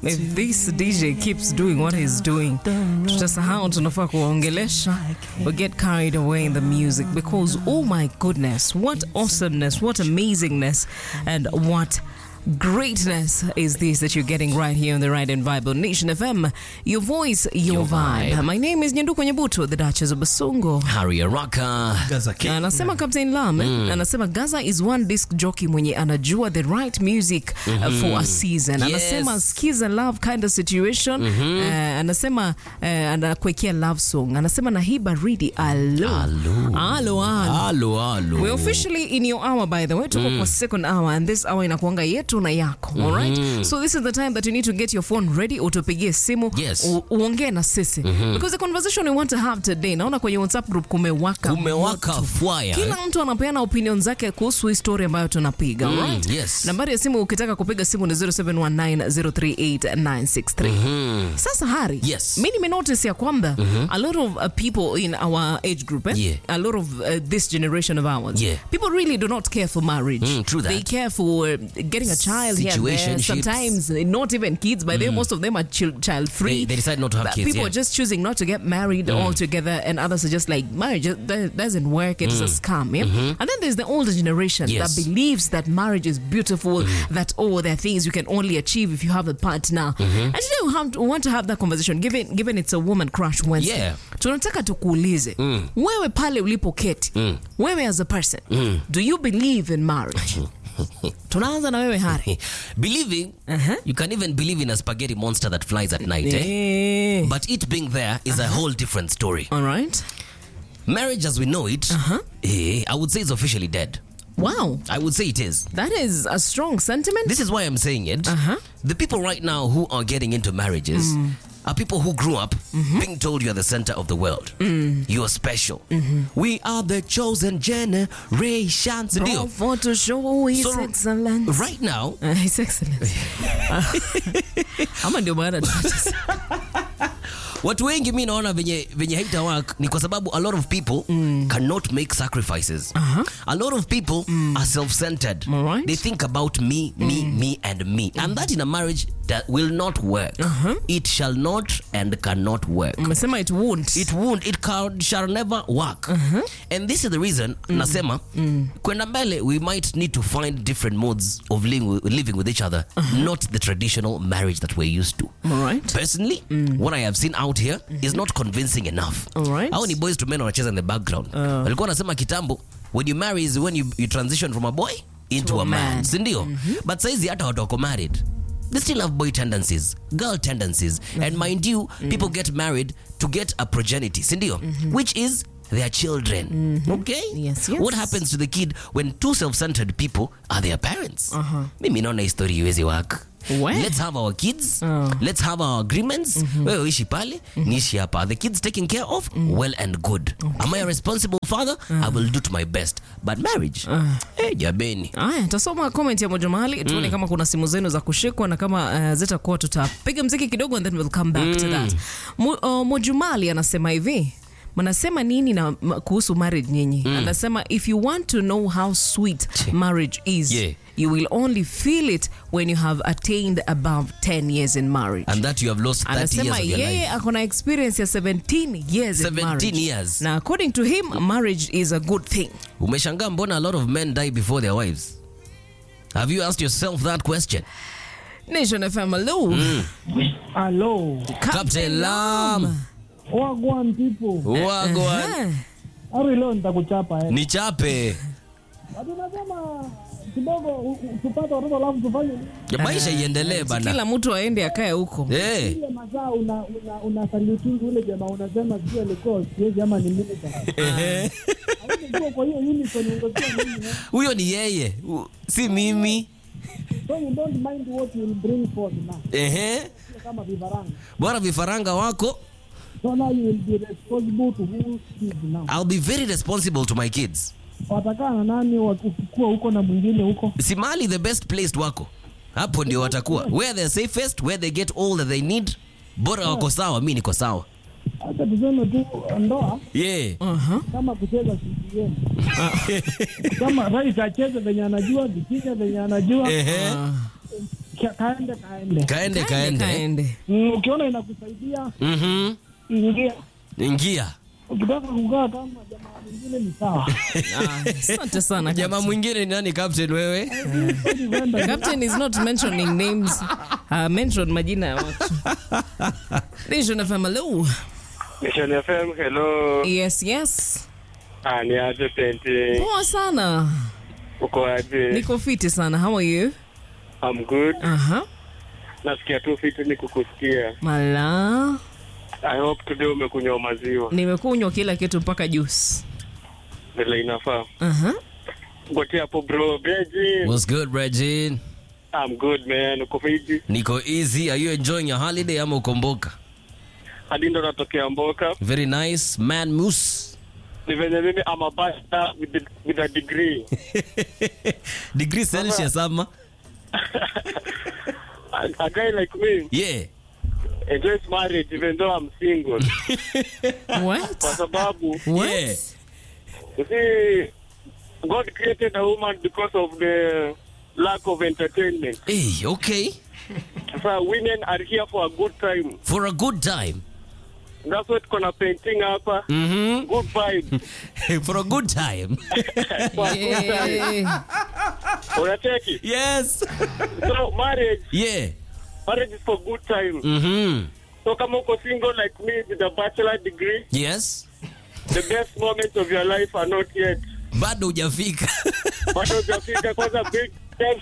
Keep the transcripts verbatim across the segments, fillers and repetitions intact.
If this D J keeps doing what he's doing, tutasahau tunafaa kuongelesha. We get carried away in the music because, oh my goodness, what awesomeness, what amazingness, and what greatness is this that you're getting right here on the Right and Vibe Nation F M. Your voice, your, your vibe. vibe. My name is Nyanduko Nyabuto, the Duchess of Basongo. Harry Araka. Gaza King. Anasema Captain Lam. Mm. Anasema Gaza is one disc jockey mwenye anajua the right music mm-hmm. uh, for a season. Yes. Anasema skiza love kind of situation. Mm-hmm. Uh, anasema uh, anakuwekea love song. Anasema na hii baridi alo. Alo. Alo, alo. Alo, alo. We're officially in your hour, by the way. Tuko mm. kwa second hour, and this hour inakuanga yetu na yako. Mm-hmm. All right? So this is the time that you need to get your phone ready, utupigie simu, yes. uongee na sisi. Mm-hmm. Because the conversation we want to have today, naona kwenye WhatsApp group kumewaka. Kumewaka fire. Kila mtu anapeana opinion zake kuhusu historia ambayo tunapiga, mm, right? Yes. Nambari ya simu ukitaka kupiga simu ni zero seven one nine zero three eight nine six three. Mm-hmm. Sasa Hari, yes. mimi nimenotice ya kwamba mm-hmm. a lot of uh, people in our age group, eh? Yeah. a lot of uh, this generation of ours, yeah. people really do not care for marriage. Mm, true that. They care for uh, getting a child here and there. Sometimes not even kids, but mm. then most of them are ch- child free. They, they decide not to have kids. People yeah. are just choosing not to get married mm. altogether, and others are just like, marriage doesn't work, it's mm. a scam. Yeah? Mm-hmm. And then there's the older generation yes. that believes that marriage is beautiful, mm. that oh, there are things you can only achieve if you have a partner. Mm-hmm. And today we, have to, we want to have that conversation, given given it's a woman crush Wednesday. Yeah. Tunataka tukuulize, mm. wewe pale ulipoketi, mm. wewe as a person, mm. do you believe in marriage? Tunaanza na wewe Hari. Believing, uh-huh. you can even believe in a spaghetti monster that flies at night, yeah. eh? But it being there is uh-huh. a whole different story. All right. Marriage as we know it, uh-huh. eh, I would say it's officially dead. Wow. I would say it is. That is a strong sentiment. This is why I'm saying it. Uh-huh. The people right now who are getting into marriages mm. are people who grew up mm-hmm. being told you are the center of the world. Mm. You are special. Mm-hmm. We are the chosen generation. For to show his so excellence. Right now. Uh, his excellence. I'm ndio maana watu wengi mimi naona venye venye haita work ni kwa sababu a lot of people mm. cannot make sacrifices. Uh-huh. A lot of people mm. are self-centered. Right. They think about me, me, mm. me and me. Mm. And that in a marriage that will not work. Uh-huh. It shall not and cannot work. Nasema it won't. It won't. It can, shall never work. Uh-huh. And this is the reason mm. nasema mm. kwenda mbele we might need to find different modes of living, living with each other, uh-huh. not the traditional marriage that we're used to. Right. Personally, mm. what I have seen out here mm-hmm. is not convincing enough. All right. How many boys to men wanacheza in the background? Walikuwa wanasema kitambo when you marry is when you, you transition from a boy into to a, a man. man. Sindio? Mm-hmm. But saizi hata watu wako married. They still have boy tendencies, girl tendencies. Mm-hmm. And mind you, mm-hmm. people get married to get a progeny. Sindio? Mm-hmm. Which is their children. Mm-hmm. Okay? Yes, yes. What happens to the kid when two self-centered people are their parents? Uh-huh. Mimi naona history iwezi work. Where? Let's have our kids. Oh. Let's have our agreements. Mm-hmm. Wewe uishi pale, mm-hmm. niishi hapa. The kids taken care of, mm-hmm. well and good. Okay. Am I a responsible father? Uh. I will do to my best. But marriage, uh. eh, jabeni. Aya, tasoma comment ya Mojumali. Tuone mm. kama kuna simu zenu za kushikwa na kama uh, zitakuwa tutapiga mziki kidogo and then we'll come back mm. to that. Mo, uh, Mojumali anasema hivi. Manasema nini na kuhusu marriage nyinyi? Mm. Anasema if you want to know how sweet marriage is, yeah. you will only feel it when you have attained above ten years in marriage. And that you have lost thirty Anasema years of your yeye life. akona experience ya seventeen years in marriage. seventeen years. Now according to him, marriage is a good thing. Umeshangaa mbona a lot of men die before their wives? Have you asked yourself that question? Nation F M, hello. Mm. Hello. Captain, Captain Lam. Lam. Wagwan people. Wagwan. Ari leo nitakuchapa eh. Ni chape. Watu nasema kidogo tupate watoto alafu tufanye ya maisha iendelee bana. Kila mtu aende akae huko. Eh. Ile mazao una una una salutingi ule jamaa unasema sio alikuwa siwezi ama ni mimi sasa. Eh. Hapo kwa hiyo yuni kwa ningojea mimi. Huyo ni yeye. Si mimi. So you don't mind what you will bring forth now. Eh. Kama vifaranga. Bora vifaranga wako. So now you will be responsible to who kids now. I'll be very responsible to my kids. Watakaa na nani wakikuwa huko na mwingine huko? Si mali the best placed wako. Hapo ndio watakuwa. Where they're safest, where they get all that they need. Bora wako sawa, mimi niko sawa. Hata tuseme tu ndoa. Yeah. Uh-huh. Kama kucheza C C M. Kama rais acheze venye anajua, dikicha venye anajua. Eh. Ka- kaende kaende. Kaende kaende. Kaende. Mm, ukiona inakusaidia Mhm. ingia. Ingia. Ukitaka kukaa kama jamaa mwingine ni sawa. Ah, asante sana. Jamaa mwingine ni nani captain wewe? Captain is not mentioning names. Uh, mention majina ya watu. Nation F M, hello. Nation F M, hello. Yes, yes. Ah, ni aje painting. Poa sana. Uko aje? Niko fiti sana. How are you? I'm good. Aha. Nasikia tu fiti ni kukusikia. Mala. I hope today umekunywa maziwa. Nimekunywa kila kitu mpaka juice. Vile inafaa. Aha. Ngotea hapo bro, Beji. What's good, Regine? I'm good man. Uko fiti? Niko easy. Are you enjoying your holiday ama ukomboka? Hadi ndo natokea Mboka. Very nice. Man Moose. Ni venye mimi I'm a bachelor with, the, with a degree. Degree Celsius ama? a, a guy like me Yeah. enjoys marriage even though I'm single. What? Kwa sababu, What? Yeah. you see, God created a woman because of the lack of entertainment. Hey, okay. So women are here for a good time. For a good time. That's what kuna painting hapa. Mhm. Good vibe. For a good time. For a good time. Yeah. Unacheki? Yes. So marriage, Yeah. marriage is for good time. Mhm. So kama uko single like me with a bachelor degree, Yes. the best moments of your life are not yet. Bado hujafika. Bado hujafika kwanza big time.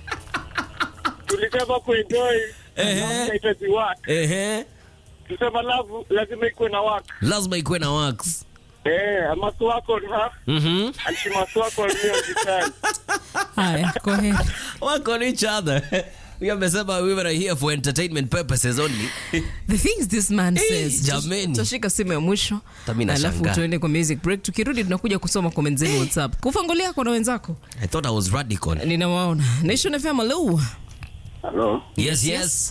Tulisema kuenjoy. Ehe. Inahitaji work. Ehe. Tusema love lazima ikuwe na work. Lazima ikuwe na wax. Eh, I must work on her Mhm. and she must work on me all the time. Haya, go ahead. Work on each other. We amesema we were here for entertainment purposes only. The things this man Eh, says. jameni. Tutashika simu ya mwisho. Hata mimi Alafu nashangaa. tuende kwa music break. Tukirudi tunakuja kusoma comments zenu WhatsApp. Kufangolia kwa na wenzako. I thought I was radical. Ninawaona. Nation F M, hello. Hello. Yes, yes.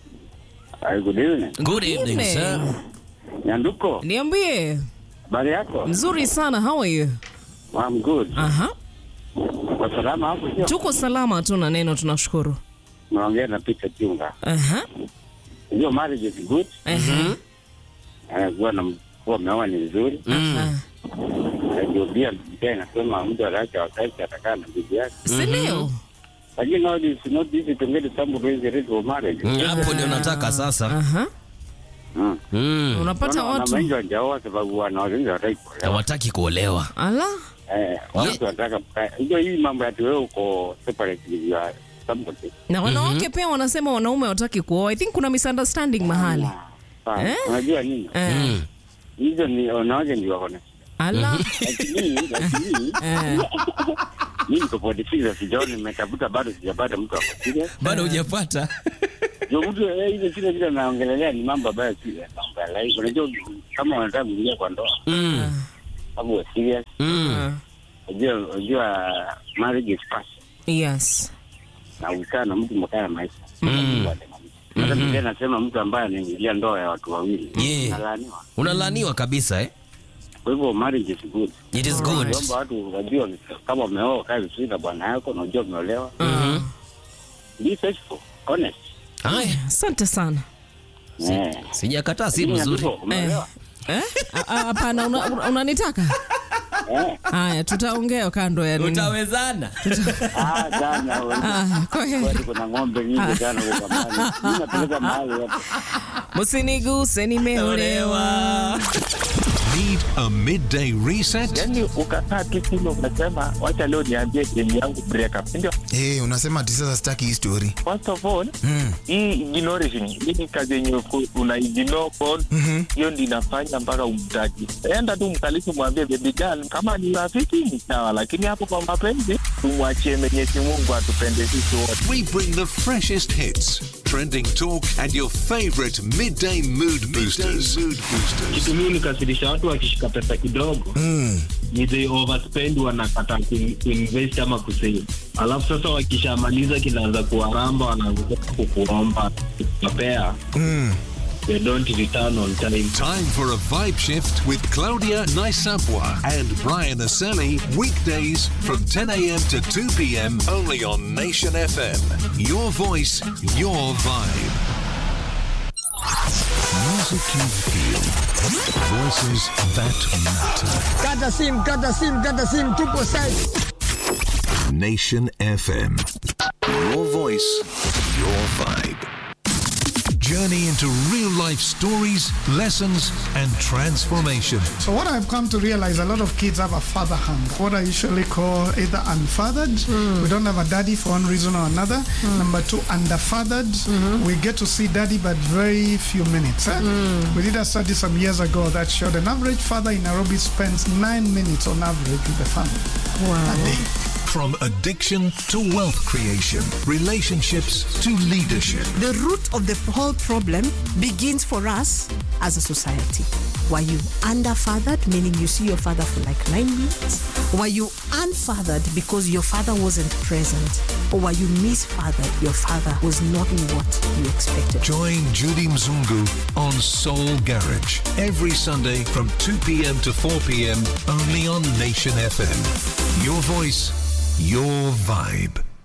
Hi, good evening. Good evening, evening. sir. Nyanduko, Niambie. habari yako? Nzuri sana. How are you? I'm good. Aha. Kwa salama hapo sio? Tuko salama tu na neno tunashukuru. Naongea na Peter Chunga. Aha. Hiyo marriage is good. Aha. Eh, kuwa na kuwa meoa ni vizuri. Aha. Ndio pia pia nasema mtu anaacha wakati atakaa na bibi yake. Si ndio? Lakini now it's not easy to get somebody who is ready for marriage. Mm, hapo ndio nataka sasa. Aha. Mm. Mm. Unapata Wana watu. wengi hawajaoa sababu wanaozinga wataki kuolewa. Hawataki kuolewa. Ala. Eh, watu wanataka kukaa. Hiyo hii mambo ya wewe uko separate with your somebody. Na wanawake pia wanasema wanaume hawataki kuoa. I think kuna misunderstanding mahali. Sawa. Eh? Unajua nini? Eh. Mm. Hizo ni wanawake ndio wako na Ala. lakini lakini Eh. mimi niko forty six sijaona nimetafuta bado sijapata mtu ako serious. Bado hujapata. Ndio mtu eh, ile kile kile naongelelea ni mambo ambayo si mambo ya life. Unajua kama unataka kuingia kwa ndoa Mm. hapo wa serious. Mm. Unajua unajua marriage is passion. Yes. Na ukaa na mtu mkaa na maisha. Mm. Hata mimi nasema mtu ambaye anaingilia ndoa ya watu wawili Yeah. analaaniwa. Unalaaniwa kabisa eh? Kwa hivyo marriage is good. It is good. Naomba watu wajue kama umeoa kazi vizuri na bwana yako na unajua umeolewa. Mhm. Be faithful, honest. Haya, Asante sana. Eh. sijakataa si mzuri. Umeolewa? Eh? Ah, ah, hapana, una- una- unanitaka? Eh. Haya, tutaongea kando ya nini. Utawezana. Ah, sana. Ah, go ahead. Kwani kuna ng'ombe nyingi sana kwa kambani. Mimi napeleka mahali hapo. Msiniguse, nimeolewa. Need a midday reset? Yaani ukakaa tu chini unasema wacha leo niambie game yangu break up. Ndio. Eh, unasema ati sasa sitaki hii story. First of all, Mm. hii ignoring, hii ni kazi yenye uko- una ignore phone, Mhm. hiyo ndio inafanya mpaka umtaki. Enda tu mkalifu mwambie baby girl, kama ni rafiki ni sawa, lakini hapo kwa mapenzi tumwachie Mwenyezi Mungu atupende sisi wote. We bring the freshest hits, trending talk, and your favorite midday mood boosters. Mood boosters. Kitu mimi nikasirisha watu wakishika pesa kidogo Mm. ni they overspend, wanakata ku- kuinvest ama kusave, alafu sasa wakishamaliza kinaanza kuwaramba, wanaanza kukuomba kupea. Mm. they don't return on time. Time for a vibe shift with Claudia Naisapwa and Brian Aseli. Weekdays from ten a.m. to two p.m. only on Nation F M. Your voice, your vibe. Music you feel. Voices that matter. Kata sim, kata sim, kata sim, tupo side. Nation F M. Your voice, your vibe. Journey into real-life stories, lessons, and transformation. So what I've come to realize, a lot of kids have a father hunger. What I usually call either unfathered. Mm. We don't have a daddy for one reason or another. Mm. Number two, underfathered. Mm-hmm. We get to see daddy but very few minutes. Eh? Mm. We did a study some years ago that showed an average father in Nairobi spends nine minutes on average with the family. Wow. A day. From addiction to wealth creation, relationships to leadership. The root of the whole problem begins for us as a society. Were you underfathered, meaning you see your father for like nine minutes? Were you unfathered because your father wasn't present? Or were you misfathered? Your father was not what you expected. Join Judy Mzungu on Soul Garage every Sunday from two p.m. to four p.m. only on Nation F M. Your voice, your vibe.